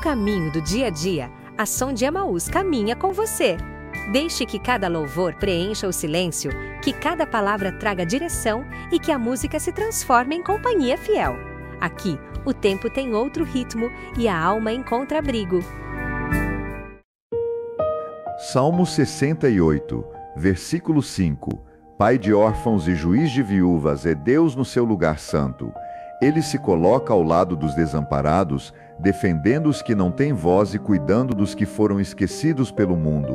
caminho do dia a dia, a Som de Emaús caminha com você. Deixe que cada louvor preencha o silêncio, que cada palavra traga direção e que a música se transforme em companhia fiel. Aqui, o tempo tem outro ritmo e a alma encontra abrigo. Salmo 68, versículo 5. Pai de órfãos e juiz de viúvas é Deus no seu lugar santo. Ele se coloca ao lado dos desamparados, defendendo os que não têm voz e cuidando dos que foram esquecidos pelo mundo.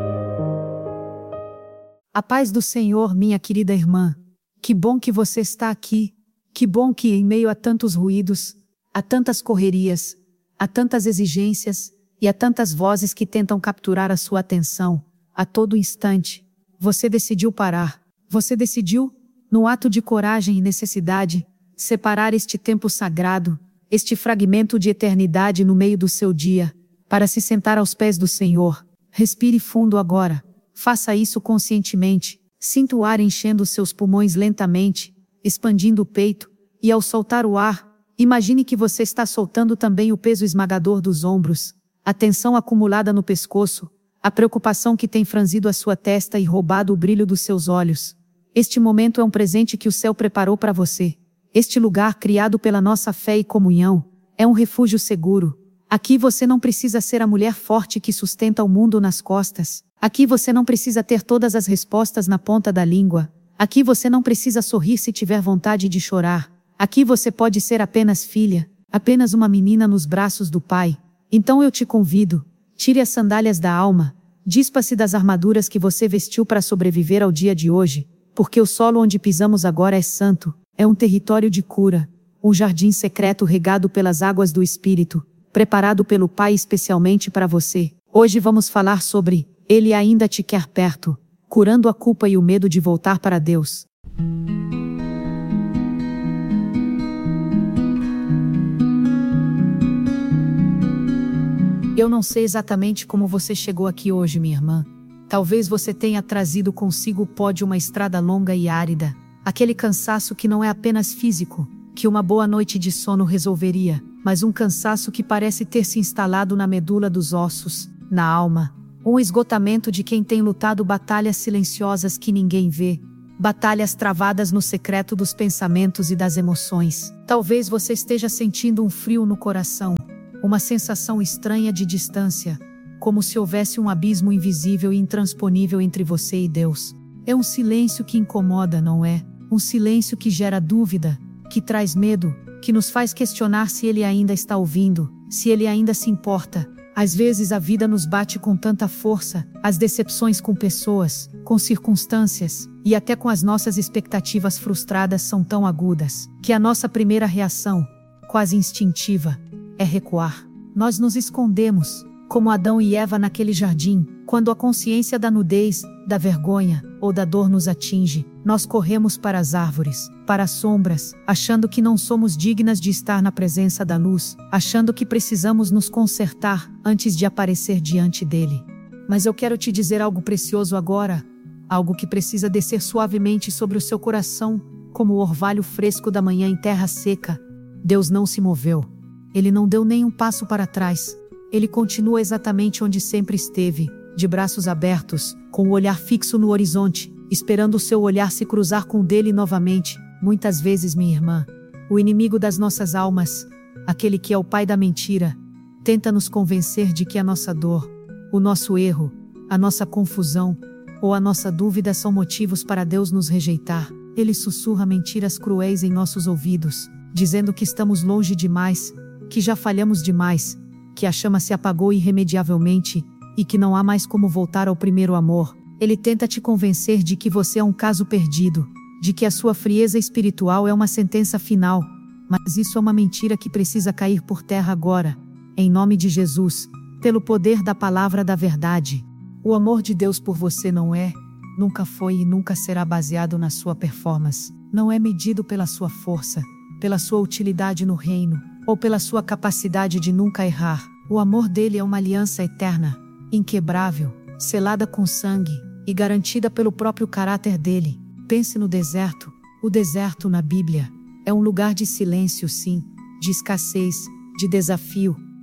A paz do Senhor, minha querida irmã. Que bom que você está aqui. Que bom que, em meio a tantos ruídos, a tantas correrias, a tantas exigências e a tantas vozes que tentam capturar a sua atenção, a todo instante, você decidiu parar. Você decidiu, no ato de coragem e necessidade, separar este tempo sagrado, este fragmento de eternidade no meio do seu dia, para se sentar aos pés do Senhor. Respire fundo agora. Faça isso conscientemente. Sinta o ar enchendo seus pulmões lentamente, expandindo o peito, e ao soltar o ar, imagine que você está soltando também o peso esmagador dos ombros, a tensão acumulada no pescoço, a preocupação que tem franzido a sua testa e roubado o brilho dos seus olhos. Este momento é um presente que o céu preparou para você. Este lugar criado pela nossa fé e comunhão é um refúgio seguro. Aqui você não precisa ser a mulher forte que sustenta o mundo nas costas. Aqui você não precisa ter todas as respostas na ponta da língua. Aqui você não precisa sorrir se tiver vontade de chorar. Aqui você pode ser apenas filha, apenas uma menina nos braços do Pai. Então eu te convido, tire as sandálias da alma, dispa-se das armaduras que você vestiu para sobreviver ao dia de hoje, porque o solo onde pisamos agora é santo, é um território de cura, um jardim secreto regado pelas águas do Espírito, preparado pelo Pai especialmente para você. Hoje vamos falar sobre Ele ainda te quer perto, curando a culpa e o medo de voltar para Deus. Eu não sei exatamente como você chegou aqui hoje, minha irmã. Talvez você tenha trazido consigo o pó de uma estrada longa e árida, aquele cansaço que não é apenas físico, que uma boa noite de sono resolveria, mas um cansaço que parece ter se instalado na medula dos ossos, na alma. Um esgotamento de quem tem lutado batalhas silenciosas que ninguém vê, batalhas travadas no secreto dos pensamentos e das emoções. Talvez você esteja sentindo um frio no coração, uma sensação estranha de distância, como se houvesse um abismo invisível e intransponível entre você e Deus. É um silêncio que incomoda, não é? Um silêncio que gera dúvida, que traz medo, que nos faz questionar se Ele ainda está ouvindo, se Ele ainda se importa. Às vezes a vida nos bate com tanta força, as decepções com pessoas, com circunstâncias, e até com as nossas expectativas frustradas são tão agudas, que a nossa primeira reação, quase instintiva, é recuar. Nós nos escondemos, como Adão e Eva naquele jardim, quando a consciência da nudez, da vergonha ou da dor nos atinge, nós corremos para as árvores, para as sombras, achando que não somos dignas de estar na presença da luz, achando que precisamos nos consertar antes de aparecer diante dele. Mas eu quero te dizer algo precioso agora, algo que precisa descer suavemente sobre o seu coração, como o orvalho fresco da manhã em terra seca. Deus não se moveu. Ele não deu nem um passo para trás. Ele continua exatamente onde sempre esteve, de braços abertos, com o olhar fixo no horizonte, esperando o seu olhar se cruzar com o dele novamente. Muitas vezes, minha irmã, o inimigo das nossas almas, aquele que é o pai da mentira, tenta nos convencer de que a nossa dor, o nosso erro, a nossa confusão ou a nossa dúvida são motivos para Deus nos rejeitar. Ele sussurra mentiras cruéis em nossos ouvidos, dizendo que estamos longe demais, que já falhamos demais, que a chama se apagou irremediavelmente e que não há mais como voltar ao primeiro amor. Ele tenta te convencer de que você é um caso perdido, de que a sua frieza espiritual é uma sentença final, mas isso é uma mentira que precisa cair por terra agora, em nome de Jesus, pelo poder da palavra da verdade. O amor de Deus por você não é, nunca foi e nunca será baseado na sua performance, não é medido pela sua força, pela sua utilidade no reino, ou pela sua capacidade de nunca errar. O amor dele é uma aliança eterna, inquebrável, selada com sangue, e garantida pelo próprio caráter dele. Pense no deserto. O deserto na Bíblia é um lugar de silêncio, sim, de escassez, de desafio,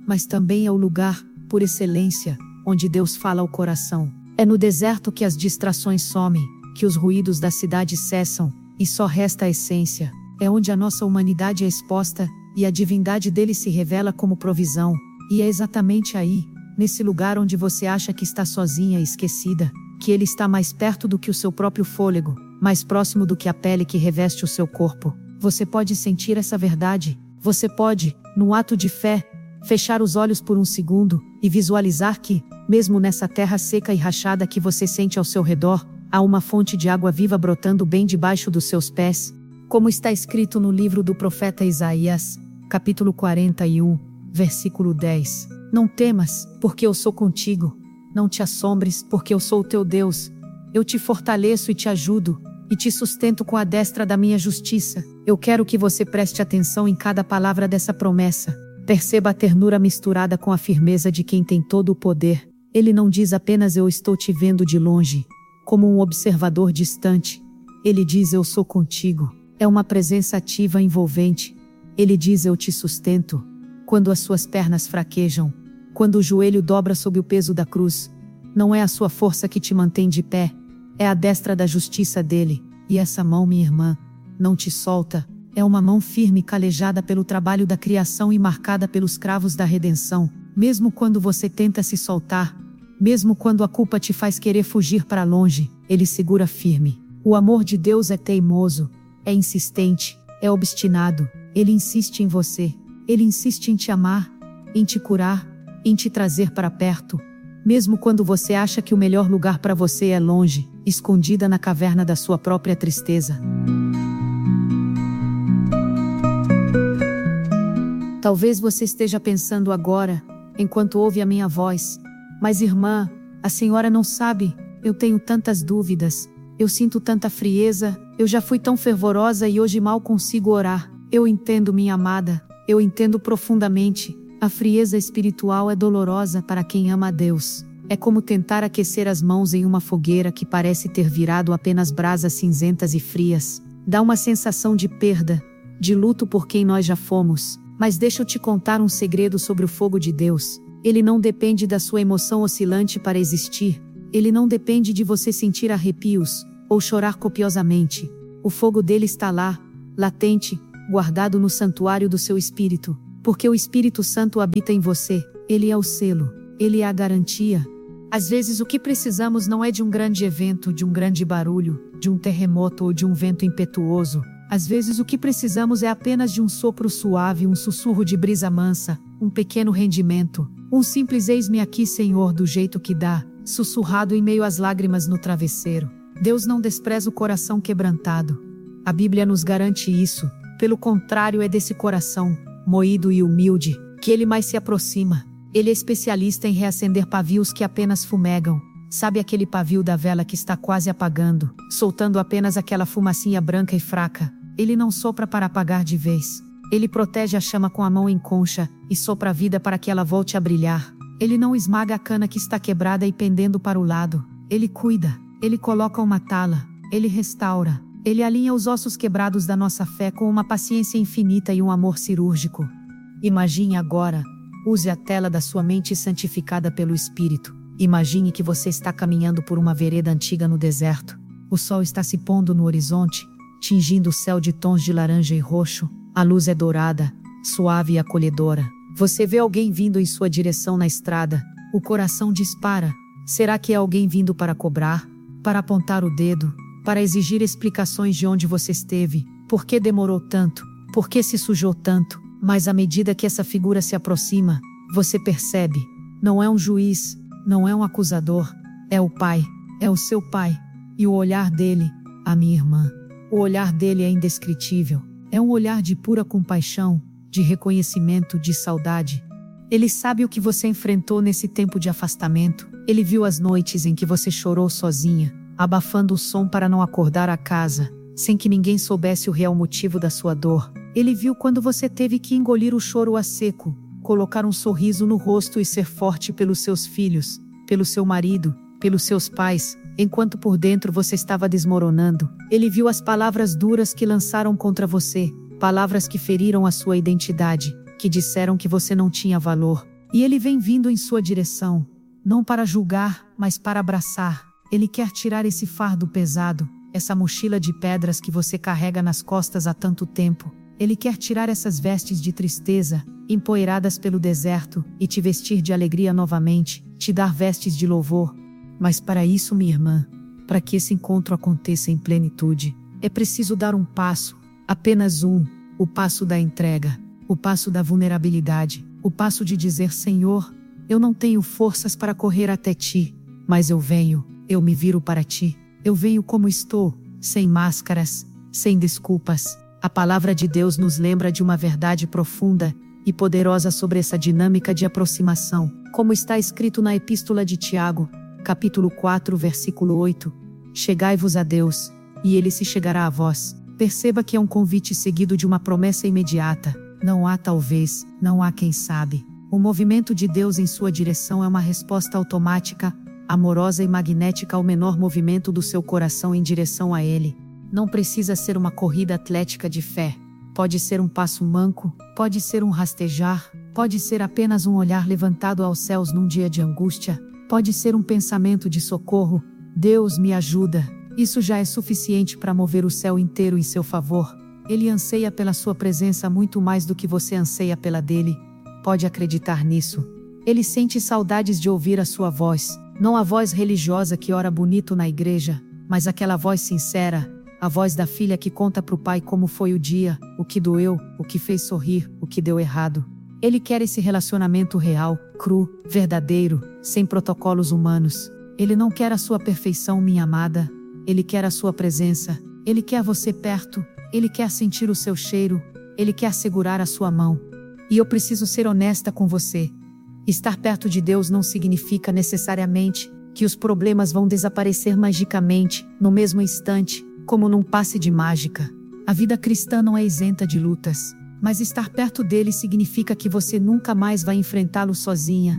mas também é o lugar, por excelência, onde Deus fala ao coração. É no deserto que as distrações somem, que os ruídos da cidade cessam, e só resta a essência. É onde a nossa humanidade é exposta, e a divindade dele se revela como provisão. E é exatamente aí, nesse lugar onde você acha que está sozinha e esquecida, que ele está mais perto do que o seu próprio fôlego, mais próximo do que a pele que reveste o seu corpo. Você pode sentir essa verdade. Você pode, num ato de fé, fechar os olhos por um segundo e visualizar que, mesmo nessa terra seca e rachada que você sente ao seu redor, há uma fonte de água viva brotando bem debaixo dos seus pés, como está escrito no livro do profeta Isaías, capítulo 41, versículo 10. Não temas, porque eu sou contigo. Não te assombres, porque eu sou o teu Deus. Eu te fortaleço e te ajudo, e te sustento com a destra da minha justiça. Eu quero que você preste atenção em cada palavra dessa promessa. Perceba a ternura misturada com a firmeza de quem tem todo o poder. Ele não diz apenas eu estou te vendo de longe, como um observador distante. Ele diz eu sou contigo. É uma presença ativa e envolvente. Ele diz eu te sustento. Quando as suas pernas fraquejam, quando o joelho dobra sob o peso da cruz, não é a sua força que te mantém de pé, é a destra da justiça dele. E essa mão, minha irmã, não te solta. É uma mão firme calejada pelo trabalho da criação e marcada pelos cravos da redenção. Mesmo quando você tenta se soltar, mesmo quando a culpa te faz querer fugir para longe, ele segura firme. O amor de Deus é teimoso, é insistente, é obstinado. Ele insiste em você. Ele insiste em te amar, em te curar, em te trazer para perto. Mesmo quando você acha que o melhor lugar para você é longe, escondida na caverna da sua própria tristeza. Talvez você esteja pensando agora, enquanto ouve a minha voz, mas irmã, a senhora não sabe, eu tenho tantas dúvidas, eu sinto tanta frieza, eu já fui tão fervorosa e hoje mal consigo orar. Eu entendo, minha amada, eu entendo profundamente. A frieza espiritual é dolorosa para quem ama a Deus. É como tentar aquecer as mãos em uma fogueira que parece ter virado apenas brasas cinzentas e frias. Dá uma sensação de perda, de luto por quem nós já fomos. Mas deixa eu te contar um segredo sobre o fogo de Deus. Ele não depende da sua emoção oscilante para existir. Ele não depende de você sentir arrepios, ou chorar copiosamente. O fogo dele está lá, latente, guardado no santuário do seu espírito. Porque o Espírito Santo habita em você, ele é o selo, ele é a garantia. Às vezes o que precisamos não é de um grande evento, de um grande barulho, de um terremoto ou de um vento impetuoso. Às vezes o que precisamos é apenas de um sopro suave, um sussurro de brisa mansa, um pequeno rendimento, um simples eis-me aqui, Senhor, do jeito que dá, sussurrado em meio às lágrimas no travesseiro. Deus não despreza o coração quebrantado. A Bíblia nos garante isso. Pelo contrário, é desse coração moído e humilde, que ele mais se aproxima. Ele é especialista em reacender pavios que apenas fumegam. Sabe aquele pavio da vela que está quase apagando, soltando apenas aquela fumacinha branca e fraca? Ele não sopra para apagar de vez. Ele protege a chama com a mão em concha, e sopra a vida para que ela volte a brilhar. Ele não esmaga a cana que está quebrada e pendendo para o lado. Ele cuida, ele coloca uma tala, ele restaura. Ele alinha os ossos quebrados da nossa fé com uma paciência infinita e um amor cirúrgico. Imagine agora, use a tela da sua mente santificada pelo Espírito. Imagine que você está caminhando por uma vereda antiga no deserto. O sol está se pondo no horizonte, tingindo o céu de tons de laranja e roxo. A luz é dourada, suave e acolhedora. Você vê alguém vindo em sua direção na estrada. O coração dispara. Será que é alguém vindo para cobrar? Para apontar o dedo? Para exigir explicações de onde você esteve, por que demorou tanto, por que se sujou tanto. Mas à medida que essa figura se aproxima, você percebe, não é um juiz, não é um acusador, é o Pai, é o seu Pai. E o olhar dele, a minha irmã, o olhar dele é indescritível, é um olhar de pura compaixão, de reconhecimento, de saudade. Ele sabe o que você enfrentou nesse tempo de afastamento, ele viu as noites em que você chorou sozinha, abafando o som para não acordar a casa, sem que ninguém soubesse o real motivo da sua dor. Ele viu quando você teve que engolir o choro a seco, colocar um sorriso no rosto e ser forte pelos seus filhos, pelo seu marido, pelos seus pais, enquanto por dentro você estava desmoronando. Ele viu as palavras duras que lançaram contra você, palavras que feriram a sua identidade, que disseram que você não tinha valor, E Ele vem vindo em sua direção, não para julgar, mas para abraçar. Ele quer tirar esse fardo pesado, essa mochila de pedras que você carrega nas costas há tanto tempo. Ele quer tirar essas vestes de tristeza, empoeiradas pelo deserto, e te vestir de alegria novamente, te dar vestes de louvor. Mas para isso, minha irmã, para que esse encontro aconteça em plenitude, é preciso dar um passo, apenas um, o passo da entrega, o passo da vulnerabilidade, o passo de dizer: Senhor, eu não tenho forças para correr até ti, mas eu venho, eu me viro para ti, eu venho como estou, sem máscaras, sem desculpas. A palavra de Deus nos lembra de uma verdade profunda e poderosa sobre essa dinâmica de aproximação, como está escrito na Epístola de Tiago, capítulo 4, versículo 8: Chegai-vos a Deus, e Ele se chegará a vós. Perceba que é um convite seguido de uma promessa imediata. Não há talvez, não há quem sabe. O movimento de Deus em sua direção é uma resposta automática, amorosa e magnética ao menor movimento do seu coração em direção a Ele. Não precisa ser uma corrida atlética de fé. Pode ser um passo manco, pode ser um rastejar, pode ser apenas um olhar levantado aos céus num dia de angústia, pode ser um pensamento de socorro: Deus me ajuda. Isso já é suficiente para mover o céu inteiro em seu favor. Ele anseia pela sua presença muito mais do que você anseia pela dele. Pode acreditar nisso. Ele sente saudades de ouvir a sua voz, não a voz religiosa que ora bonito na igreja, mas aquela voz sincera, a voz da filha que conta para o pai como foi o dia, o que doeu, o que fez sorrir, o que deu errado. Ele quer esse relacionamento real, cru, verdadeiro, sem protocolos humanos. Ele não quer a sua perfeição, minha amada. Ele quer a sua presença. Ele quer você perto. Ele quer sentir o seu cheiro. Ele quer segurar a sua mão. E eu preciso ser honesta com você. Estar perto de Deus não significa necessariamente que os problemas vão desaparecer magicamente, no mesmo instante, como num passe de mágica. A vida cristã não é isenta de lutas, mas estar perto dele significa que você nunca mais vai enfrentá-lo sozinha.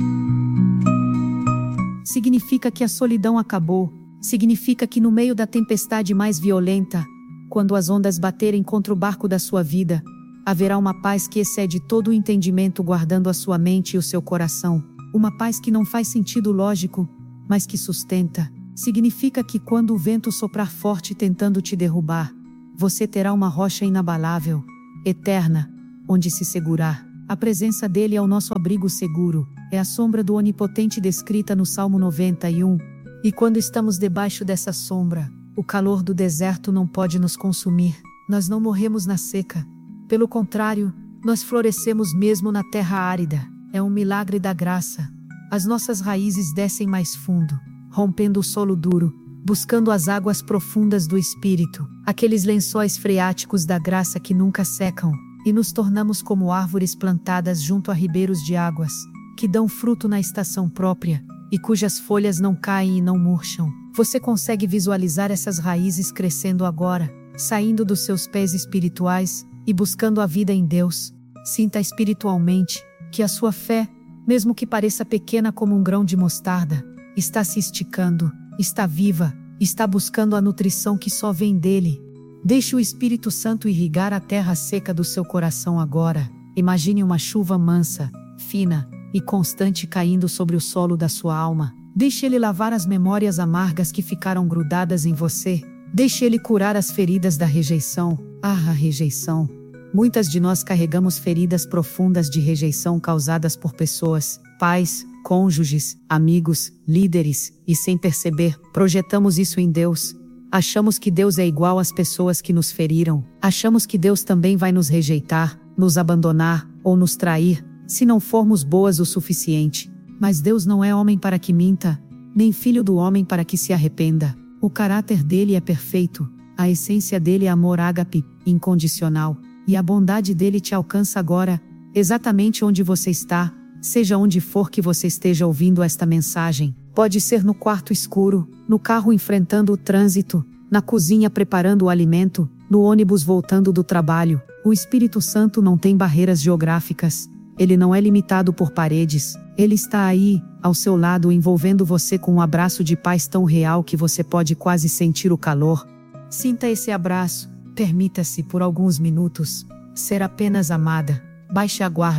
Significa que a solidão acabou. Significa que no meio da tempestade mais violenta, quando as ondas baterem contra o barco da sua vida, haverá uma paz que excede todo o entendimento, guardando a sua mente e o seu coração. Uma paz que não faz sentido lógico, mas que sustenta. Significa que quando o vento soprar forte tentando te derrubar, você terá uma rocha inabalável, eterna, onde se segurar. A presença dele é o nosso abrigo seguro, é a sombra do Onipotente descrita no Salmo 91. E quando estamos debaixo dessa sombra, o calor do deserto não pode nos consumir. Nós não morremos na seca. Pelo contrário, nós florescemos mesmo na terra árida. É um milagre da graça. As nossas raízes descem mais fundo, rompendo o solo duro, buscando as águas profundas do Espírito, aqueles lençóis freáticos da graça que nunca secam, e nos tornamos como árvores plantadas junto a ribeiros de águas, que dão fruto na estação própria, e cujas folhas não caem e não murcham. Você consegue visualizar essas raízes crescendo agora, saindo dos seus pés espirituais e buscando a vida em Deus. Sinta espiritualmente que a sua fé, mesmo que pareça pequena como um grão de mostarda, está se esticando, está viva, está buscando a nutrição que só vem dele. Deixe o Espírito Santo irrigar a terra seca do seu coração agora. Imagine uma chuva mansa, fina e constante caindo sobre o solo da sua alma. Deixe ele lavar as memórias amargas que ficaram grudadas em você. Deixe ele curar as feridas da rejeição. A rejeição. Muitas de nós carregamos feridas profundas de rejeição causadas por pessoas, pais, cônjuges, amigos, líderes, e sem perceber, projetamos isso em Deus. Achamos que Deus é igual às pessoas que nos feriram. Achamos que Deus também vai nos rejeitar, nos abandonar ou nos trair, se não formos boas o suficiente. Mas Deus não é homem para que minta, nem filho do homem para que se arrependa. O caráter dele é perfeito, a essência dele é amor ágape, incondicional, e a bondade dele te alcança agora, exatamente onde você está, seja onde for que você esteja ouvindo esta mensagem. Pode ser no quarto escuro, no carro enfrentando o trânsito, na cozinha preparando o alimento, no ônibus voltando do trabalho. O Espírito Santo não tem barreiras geográficas. Ele não é limitado por paredes. Ele está aí, ao seu lado, envolvendo você com um abraço de paz tão real que você pode quase sentir o calor. Sinta esse abraço. Permita-se, por alguns minutos, ser apenas amada. Baixe a guarda.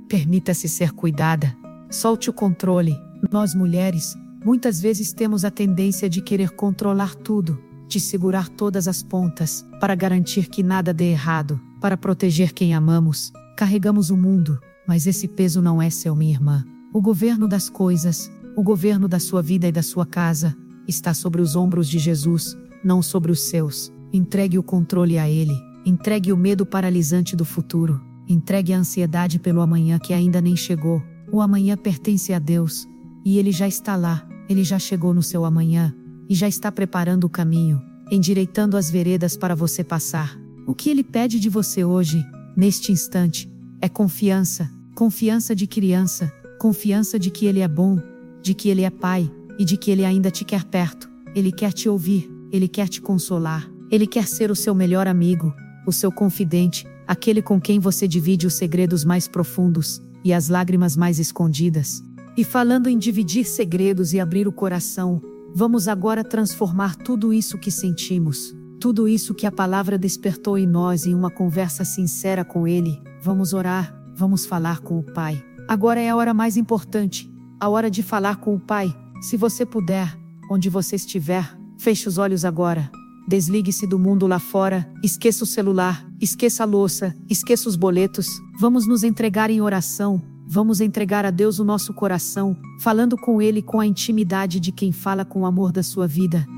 Permita-se ser cuidada. Solte o controle. Nós mulheres, muitas vezes temos a tendência de querer controlar tudo, de segurar todas as pontas, para garantir que nada dê errado, para proteger quem amamos. Carregamos o mundo, mas esse peso não é seu, minha irmã. O governo das coisas, o governo da sua vida e da sua casa, está sobre os ombros de Jesus, não sobre os seus. Entregue o controle a Ele. Entregue o medo paralisante do futuro. Entregue a ansiedade pelo amanhã que ainda nem chegou. O amanhã pertence a Deus, e Ele já está lá. Ele já chegou no seu amanhã, e já está preparando o caminho, endireitando as veredas para você passar. O que Ele pede de você hoje, neste instante, é confiança. Confiança de criança. Confiança de que Ele é bom, de que Ele é Pai, e de que Ele ainda te quer perto. Ele quer te ouvir, Ele quer te consolar. Ele quer ser o seu melhor amigo, o seu confidente, aquele com quem você divide os segredos mais profundos e as lágrimas mais escondidas. E falando em dividir segredos e abrir o coração, vamos agora transformar tudo isso que sentimos, tudo isso que a palavra despertou em nós em uma conversa sincera com Ele. Vamos orar, vamos falar com o Pai. Agora é a hora mais importante, a hora de falar com o Pai. Se você puder, onde você estiver, feche os olhos agora. Desligue-se do mundo lá fora, esqueça o celular, esqueça a louça, esqueça os boletos. Vamos nos entregar em oração, vamos entregar a Deus o nosso coração, falando com Ele com a intimidade de quem fala com o amor da sua vida.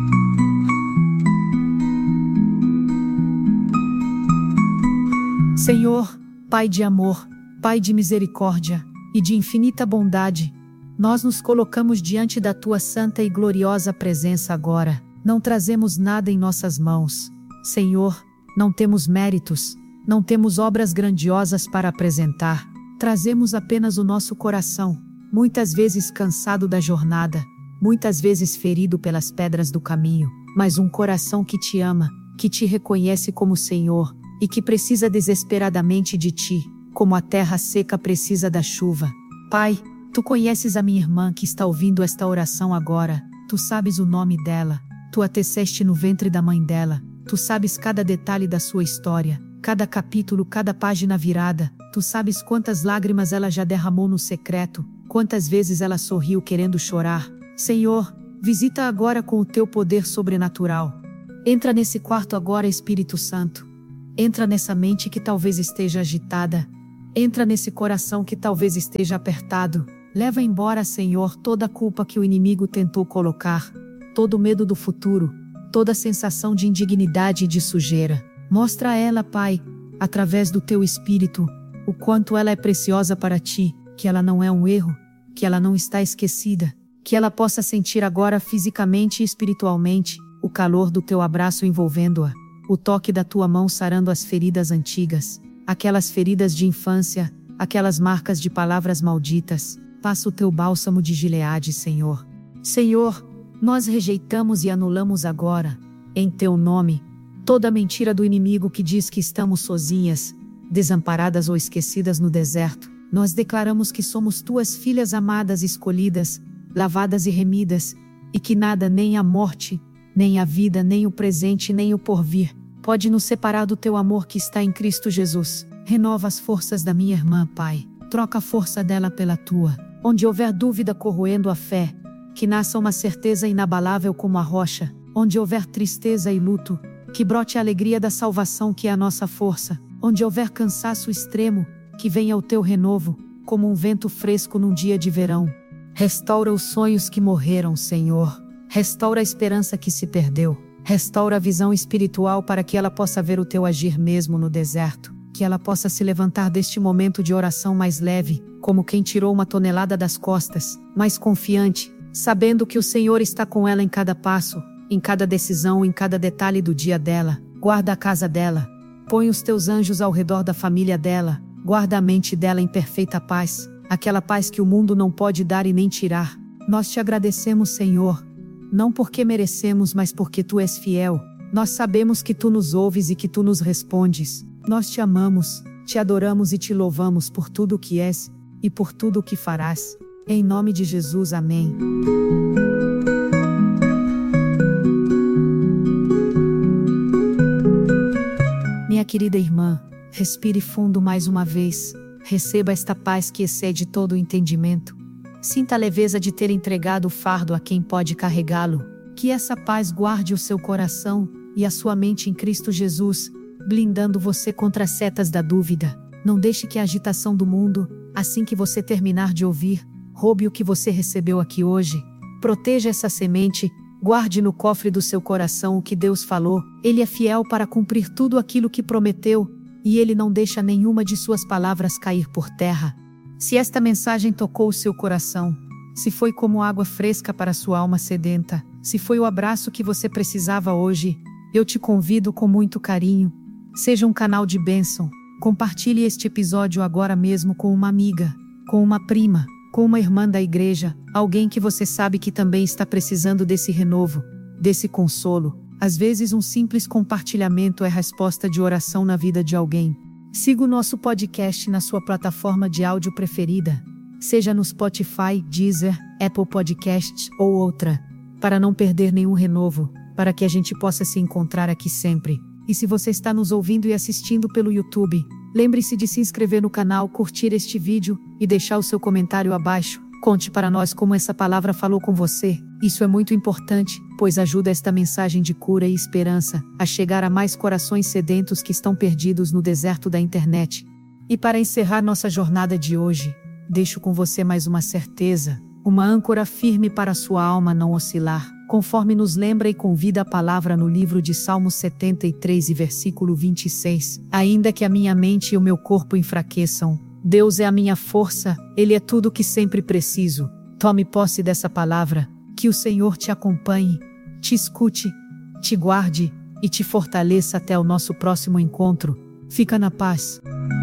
Senhor, Pai de amor, Pai de misericórdia e de infinita bondade, nós nos colocamos diante da Tua santa e gloriosa presença agora. Não trazemos nada em nossas mãos. Senhor, não temos méritos, não temos obras grandiosas para apresentar. Trazemos apenas o nosso coração, muitas vezes cansado da jornada, muitas vezes ferido pelas pedras do caminho, mas um coração que te ama, que te reconhece como Senhor, e que precisa desesperadamente de ti, como a terra seca precisa da chuva. Pai, Tu conheces a minha irmã que está ouvindo esta oração agora. Tu sabes o nome dela. Tu a teceste no ventre da mãe dela. Tu sabes cada detalhe da sua história, cada capítulo, cada página virada. Tu sabes quantas lágrimas ela já derramou no secreto, quantas vezes ela sorriu querendo chorar. Senhor, visita agora com o Teu poder sobrenatural. Entra nesse quarto agora, Espírito Santo. Entra nessa mente que talvez esteja agitada. Entra nesse coração que talvez esteja apertado. Leva embora, Senhor, toda a culpa que o inimigo tentou colocar. Todo o medo do futuro, toda a sensação de indignidade e de sujeira. Mostra a ela, Pai, através do Teu Espírito, o quanto ela é preciosa para Ti, que ela não é um erro, que ela não está esquecida, que ela possa sentir agora fisicamente e espiritualmente o calor do Teu abraço envolvendo-a, o toque da Tua mão sarando as feridas antigas, aquelas feridas de infância, aquelas marcas de palavras malditas. Passa o Teu bálsamo de Gileade, Senhor. Senhor, nós rejeitamos e anulamos agora, em Teu nome, toda a mentira do inimigo que diz que estamos sozinhas, desamparadas ou esquecidas no deserto. Nós declaramos que somos Tuas filhas amadas e escolhidas, lavadas e remidas, e que nada, nem a morte, nem a vida, nem o presente, nem o porvir, pode nos separar do Teu amor que está em Cristo Jesus. Renova as forças da minha irmã, Pai. Troca a força dela pela Tua. Onde houver dúvida corroendo a fé, que nasça uma certeza inabalável como a rocha. Onde houver tristeza e luto, que brote a alegria da salvação que é a nossa força. Onde houver cansaço extremo, que venha o Teu renovo, como um vento fresco num dia de verão. Restaura os sonhos que morreram, Senhor. Restaura a esperança que se perdeu. Restaura a visão espiritual para que ela possa ver o Teu agir mesmo no deserto. Que ela possa se levantar deste momento de oração mais leve, como quem tirou uma tonelada das costas, mais confiante, sabendo que o Senhor está com ela em cada passo, em cada decisão, em cada detalhe do dia dela. Guarda a casa dela. Põe os Teus anjos ao redor da família dela. Guarda a mente dela em perfeita paz, aquela paz que o mundo não pode dar e nem tirar. Nós Te agradecemos, Senhor, não porque merecemos, mas porque Tu és fiel. Nós sabemos que Tu nos ouves e que Tu nos respondes. Nós Te amamos, Te adoramos e Te louvamos por tudo o que és e por tudo o que farás. Em nome de Jesus, amém. Minha querida irmã, respire fundo mais uma vez. Receba esta paz que excede todo o entendimento. Sinta a leveza de ter entregado o fardo a quem pode carregá-lo. Que essa paz guarde o seu coração e a sua mente em Cristo Jesus, blindando você contra as setas da dúvida. Não deixe que a agitação do mundo, assim que você terminar de ouvir, roube o que você recebeu aqui hoje. Proteja essa semente, guarde no cofre do seu coração o que Deus falou. Ele é fiel para cumprir tudo aquilo que prometeu, e Ele não deixa nenhuma de suas palavras cair por terra. Se esta mensagem tocou o seu coração, se foi como água fresca para sua alma sedenta, se foi o abraço que você precisava hoje, eu te convido com muito carinho. Seja um canal de bênção. Compartilhe este episódio agora mesmo com uma amiga, com uma prima, com uma irmã da igreja, alguém que você sabe que também está precisando desse renovo, desse consolo. Às vezes um simples compartilhamento é resposta de oração na vida de alguém. Siga o nosso podcast na sua plataforma de áudio preferida, seja no Spotify, Deezer, Apple Podcasts ou outra, para não perder nenhum renovo, para que a gente possa se encontrar aqui sempre. E se você está nos ouvindo e assistindo pelo YouTube, lembre-se de se inscrever no canal, curtir este vídeo e deixar o seu comentário abaixo. Conte para nós como essa palavra falou com você. Isso é muito importante, pois ajuda esta mensagem de cura e esperança a chegar a mais corações sedentos que estão perdidos no deserto da internet. E para encerrar nossa jornada de hoje, deixo com você mais uma certeza, uma âncora firme para a sua alma não oscilar, conforme nos lembra e convida a palavra no livro de Salmos 73 e versículo 26. Ainda que a minha mente e o meu corpo enfraqueçam, Deus é a minha força, Ele é tudo o que sempre preciso. Tome posse dessa palavra, que o Senhor te acompanhe, te escute, te guarde e te fortaleça até o nosso próximo encontro. Fica na paz.